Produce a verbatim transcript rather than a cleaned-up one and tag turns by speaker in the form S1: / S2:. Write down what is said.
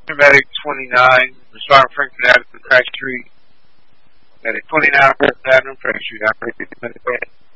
S1: Medic twenty-nine, responding Franklin Avenue, Craig Street. Medic twenty-nine, Franklin Avenue, Craig Street. Operating Medic.